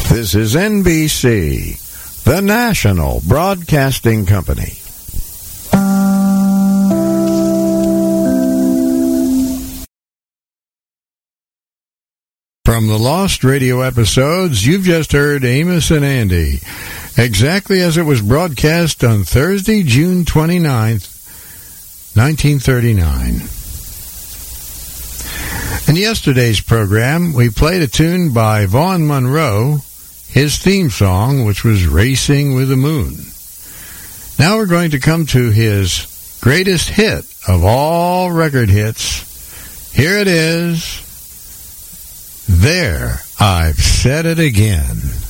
This is NBC, the National Broadcasting Company. From the Lost radio episodes, you've just heard Amos and Andy, exactly as it was broadcast on Thursday, June 29th, 1939. In yesterday's program, we played a tune by Vaughn Monroe, his theme song, which was Racing with the Moon. Now we're going to come to his greatest hit of all record hits. Here it is. There, I've said it again.